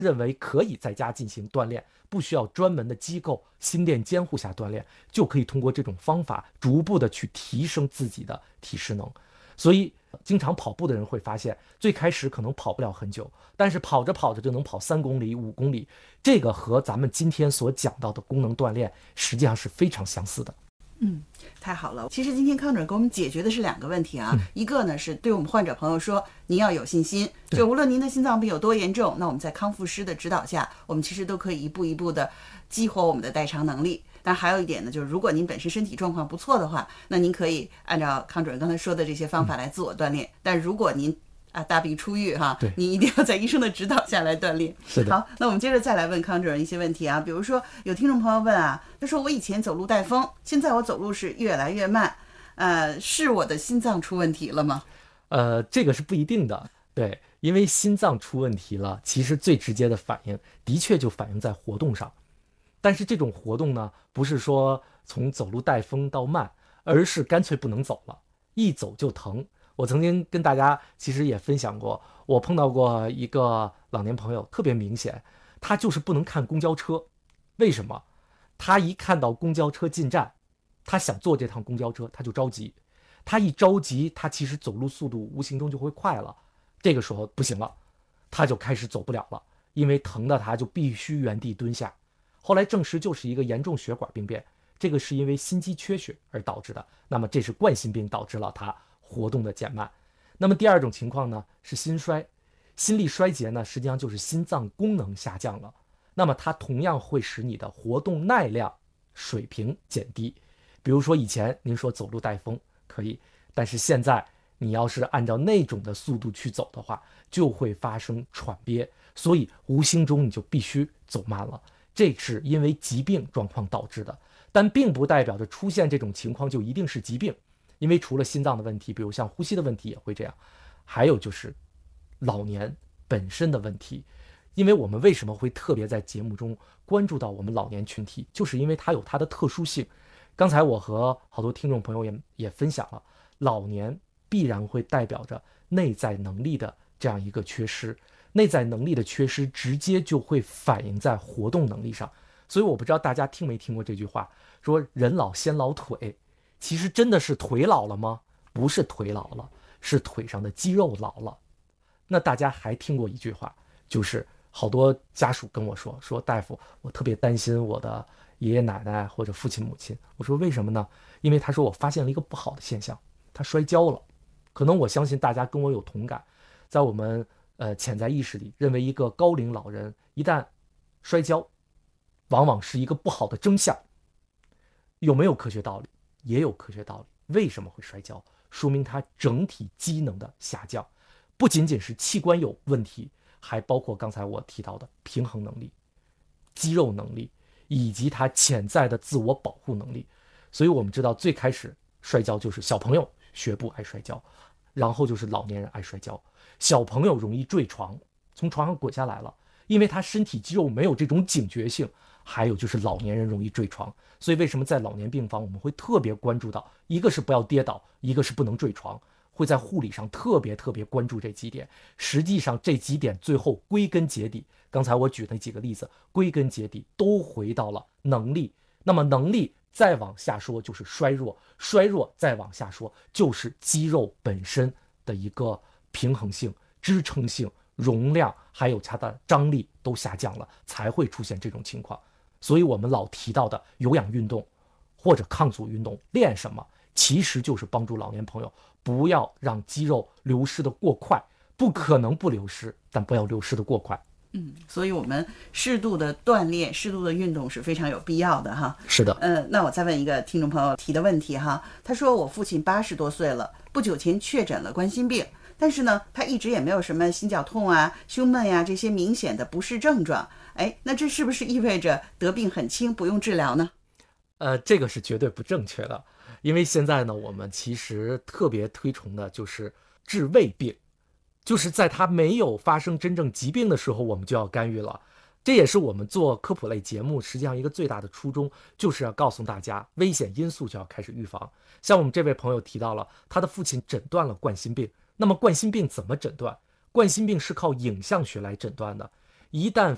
认为可以在家进行锻炼，不需要专门的机构心电监护下锻炼，就可以通过这种方法逐步的去提升自己的体适能。所以经常跑步的人会发现，最开始可能跑不了很久，但是跑着跑着就能跑3公里、5公里，这个和咱们今天所讲到的功能锻炼实际上是非常相似的。 太好了。其实今天康主任给我们解决的是2个问题啊，一个呢是对我们患者朋友说，您要有信心，就无论您的心脏病有多严重，那我们在康复师的指导下，我们其实都可以一步一步的激活我们的代偿能力。但还有一点呢，就是如果您本身身体状况不错的话，那您可以按照康主任刚才说的这些方法来自我锻炼。但如果您大病初愈哈，你一定要在医生的指导下来锻炼。 是的。 好，那我们接着再来问康主任一些问题啊，比如说有听众朋友问啊，他说我以前走路带风，现在我走路是越来越慢，是我的心脏出问题了吗？ 这个是不一定的，对，因为心脏出问题了，其实最直接的反应的确就反映在活动上，但是这种活动呢，不是说从走路带风到慢，而是干脆不能走了，一走就疼。我曾经跟大家其实也分享过，我碰到过一个老年朋友，特别明显，他就是不能看公交车。为什么？他一看到公交车进站，他想坐这趟公交车，他就着急。他一着急，他其实走路速度无形中就会快了。这个时候不行了，他就开始走不了了，因为疼的他就必须原地蹲下。后来证实就是一个严重血管病变，这个是因为心肌缺血而导致的。那么这是冠心病导致了他活动的减慢。那么第二种情况呢是心衰，心力衰竭呢实际上就是心脏功能下降了，那么它同样会使你的活动耐量水平减低。比如说以前您说走路带风可以，但是现在你要是按照那种的速度去走的话，就会发生喘憋，所以无形中你就必须走慢了。这是因为疾病状况导致的，但并不代表着出现这种情况就一定是疾病。因为除了心脏的问题，比如像呼吸的问题也会这样，还有就是老年本身的问题。因为我们为什么会特别在节目中关注到我们老年群体，就是因为它有它的特殊性。刚才我和好多听众朋友也分享了，老年必然会代表着内在能力的这样一个缺失，内在能力的缺失直接就会反映在活动能力上。所以我不知道大家听没听过这句话，说人老先老腿，其实真的是腿老了吗？不是腿老了，是腿上的肌肉老了。那大家还听过一句话，就是好多家属跟我说大夫，我特别担心我的爷爷奶奶或者父亲母亲。我说为什么呢？因为他说我发现了一个不好的现象，他摔跤了。可能我相信大家跟我有同感，在我们潜在意识里认为一个高龄老人一旦摔跤，往往是一个不好的征象。有没有科学道理？也有科学道理。为什么会摔跤？说明他整体机能的下降，不仅仅是器官有问题，还包括刚才我提到的平衡能力、肌肉能力以及他潜在的自我保护能力。所以我们知道最开始摔跤就是小朋友学步爱摔跤，然后就是老年人爱摔跤。小朋友容易坠床，从床上滚下来了，因为他身体肌肉没有这种警觉性。还有就是老年人容易坠床，所以为什么在老年病房我们会特别关注到，一个是不要跌倒，一个是不能坠床，会在护理上特别关注这几点。实际上这几点最后归根结底，刚才我举的几个例子，归根结底都回到了能力。那么能力再往下说就是衰弱，衰弱再往下说就是肌肉本身的一个平衡性、支撑性、容量还有它的张力都下降了，才会出现这种情况。所以我们老提到的有氧运动或者抗阻运动练什么，其实就是帮助老年朋友不要让肌肉流失的过快，不可能不流失，但不要流失的过快。 所以我们适度的锻炼、适度的运动是非常有必要的哈。 是的。 那我再问一个听众朋友提的问题哈，他说我父亲80多岁了，不久前确诊了冠心病，但是呢，他一直也没有什么心绞痛啊、胸闷呀这些明显的不适症状。那这是不是意味着得病很轻，不用治疗呢？ 这个是绝对不正确的，因为现在呢，我们其实特别推崇的就是治未病，就是在他没有发生真正疾病的时候，我们就要干预了。这也是我们做科普类节目实际上一个最大的初衷，就是要告诉大家危险因素就要开始预防。像我们这位朋友提到了他的父亲诊断了冠心病，那么冠心病怎么诊断？冠心病是靠影像学来诊断的，一旦